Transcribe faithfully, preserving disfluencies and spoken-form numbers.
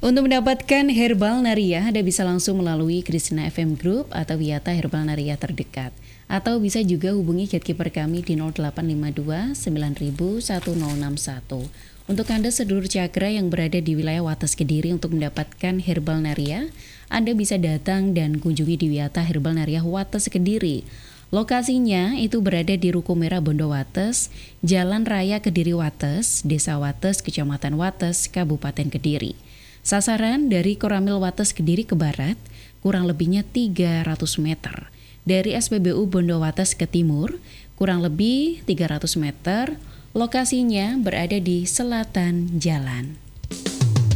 Untuk mendapatkan Herbal Naria, Anda bisa langsung melalui Krishna F M Group atau Wiyata Herbal Naria terdekat. Atau bisa juga hubungi gatekeeper kami di nol delapan lima dua sembilan nol satu nol enam satu. Untuk Anda sedulur cakra yang berada di wilayah Wates Kediri untuk mendapatkan Herbal Naria, Anda bisa datang dan kunjungi di Wiyata Herbal Naria Wates Kediri. Lokasinya itu berada di Ruko Merah Bondo Wates, Jalan Raya Kediri Wates, Desa Wates, Kecamatan Wates, Kabupaten Kediri. Sasaran dari Koramil Wates Kediri ke barat, kurang lebihnya tiga ratus meter. Dari S P B U Bondo Wates ke timur, kurang lebih tiga ratus meter. Lokasinya berada di selatan jalan.